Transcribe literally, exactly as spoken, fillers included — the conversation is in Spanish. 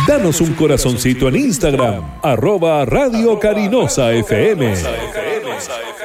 Danos un corazoncito en Instagram, arroba Radio Carinosa F M.